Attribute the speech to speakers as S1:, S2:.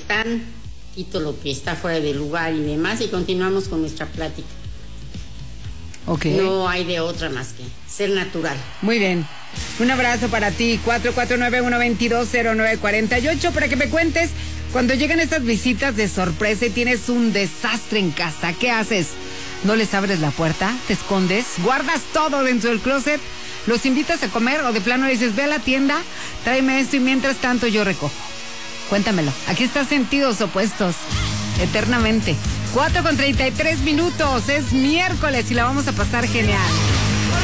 S1: están, quito lo que está fuera de lugar y demás y continuamos con nuestra plática.
S2: Ok.
S1: No hay de otra más que ser natural.
S2: Muy bien. Un abrazo para ti, 449-122-0948, para que me cuentes cuando llegan estas visitas de sorpresa y tienes un desastre en casa. ¿Qué haces? ¿No les abres la puerta? ¿Te escondes? ¿Guardas todo dentro del closet? ¿Los invitas a comer o de plano dices, ve a la tienda, tráeme esto y mientras tanto yo recojo? Cuéntamelo. Aquí está Sentidos Opuestos, eternamente. 4:33 minutos, es miércoles y la vamos a pasar genial.